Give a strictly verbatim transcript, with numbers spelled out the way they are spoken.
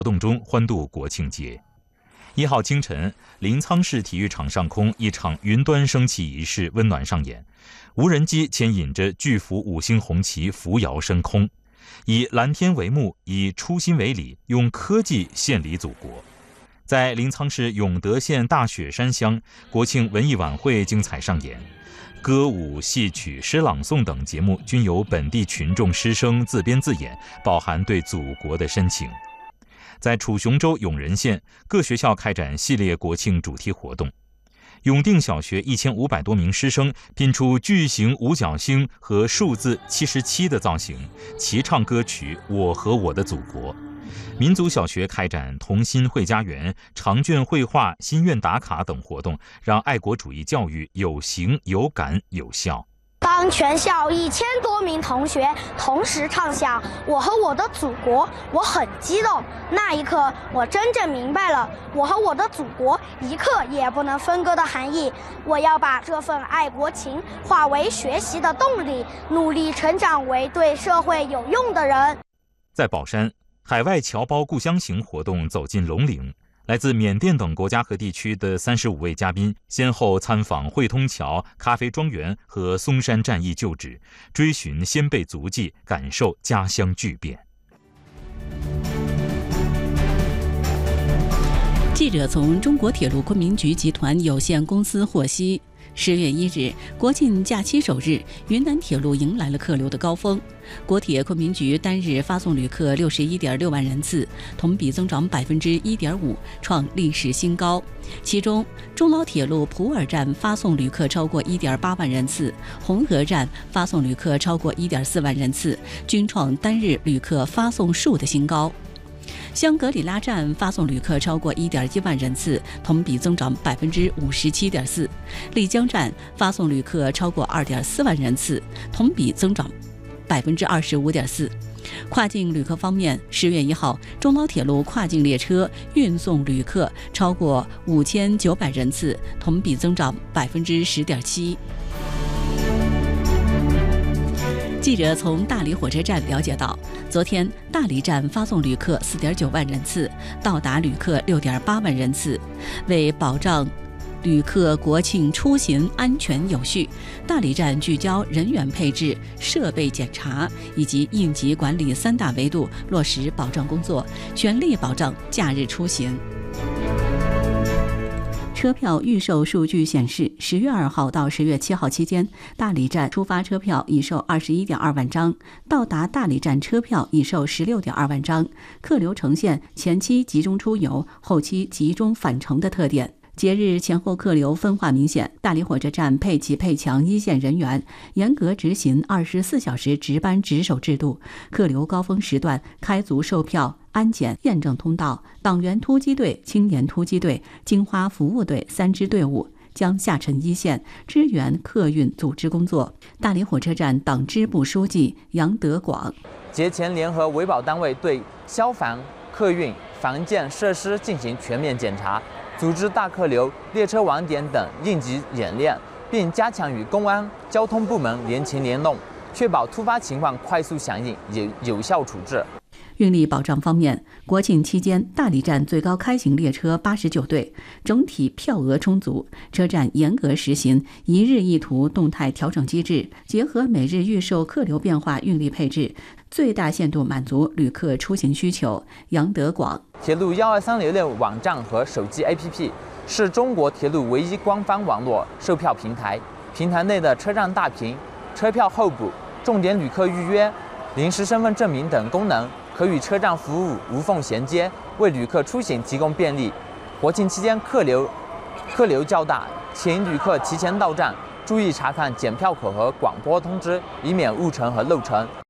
活动中欢度国庆节。一号清晨，临沧市体育场上空一场云端升旗仪式温暖上演，无人机牵引着巨幅五星红旗扶摇升空，以蓝天为幕，以初心为礼，用科技献礼祖国。在临沧市永德县大雪山乡，国庆文艺晚会精彩上演，歌舞、戏曲、诗朗诵等节目均由本地群众师生自编自演，饱含对祖国的深情。在楚雄州永仁县，各学校开展系列国庆主题活动。永定小学一千五百多名师生拼出巨型五角星和数字七十七的造型，齐唱歌曲《我和我的祖国》。民族小学开展童心绘家园、长卷绘画、心愿打卡等活动，让爱国主义教育有形、有感、有效。 当全校一千多名同学同时唱响《我和我的祖国》，我很激动。那一刻，我真正明白了我和我的祖国一刻也不能分割的含义。我要把这份爱国情化为学习的动力，努力成长为对社会有用的人。 在宝山，海外侨胞故乡行活动走进龙陵。来自缅甸等国家和地区的三十五位嘉宾，先后参访汇通桥、咖啡庄园和松山战役旧址，追寻先辈足迹，感受家乡巨变。 记者从中国铁路昆明局集团有限公司获悉，十月一日，国庆假期首日，云南铁路迎来了客流的高峰。国铁昆明局单日发送旅客六十一点六万人次，同比增长百分之一点五，创历史新高。其中，中老铁路普洱站发送旅客超过一点八万人次，红河站发送旅客超过一点四万人次，均创单日旅客发送数的新高。香格里拉站发送旅客超过一点一万人次，同比增长百分之五十七点四；丽江站发送旅客超过二点四万人次，同比增长百分之二十五点四。跨境旅客方面，十月一号，中老铁路跨境列车运送旅客超过五千九百人次，同比增长百分之十点七。记者从大理火车站了解到，昨天大理站发送旅客 四点九万人次，到达旅客 六点八万人次。为保障旅客国庆出行安全有序，大理站聚焦人员配置、设备检查以及应急管理三大维度，落实保障工作，全力保障假日出行。车票预售数据显示，十月二号到十月七号期间，大理站出发车票已售二十一点二万张，到达大理站车票已售十六点二万张，客流呈现前期集中出游、后期集中返程的特点。节日前后客流分化明显，大理火车站配齐配强一线人员，严格执行二十四小时值班值守制度，客流高峰时段开足售票、安检验证通道，党员突击队、青年突击队、金花服务队三支队伍将下沉一线，支援客运组织工作。大理火车站党支部书记杨德广： 节前联合维保单位对消防、客运、防建设施进行全面检查，组织大客流、列车网点等应急演练，并加强与公安、交通部门联勤联动，确保突发情况快速响应、有有效处置。 运力保障方面，国庆期间大理站最高开行列车八十九对，整体票额充足，车站严格实行一日一途动态调整机制，结合每日预售客流变化运力配置，最大限度满足旅客出行需求。杨德广： 铁路一二三零六网站和手机 A P P 是中国铁路唯一官方网络售票平台，平台内的车站大屏、车票候补、重点旅客预约、临时身份证明等功能可与车站服务无缝衔接，为旅客出行提供便利。国庆期间客流客流较大，请旅客提前到站，注意查看检票口和广播通知，以免误乘和漏乘。